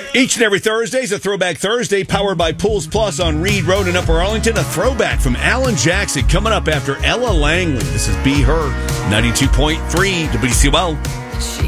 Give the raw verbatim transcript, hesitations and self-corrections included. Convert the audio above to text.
Each and every Thursday is a Throwback Thursday powered by Pools Plus on Reed Road in Upper Arlington. A throwback from Alan Jackson coming up after Ella Langley. This is Be Her, ninety-two point three W C O L.